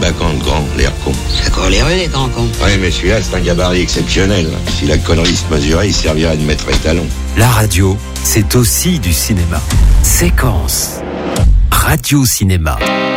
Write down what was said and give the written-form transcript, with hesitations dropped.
attaquant de grand, l'air con. C'est quoi les rues, les grands cons? Oui, mais celui-là, c'est un gabarit exceptionnel. Si la connerie se mesurait, il servirait de maître étalon. La radio, c'est aussi du cinéma. Séquence. Radio Cinéma.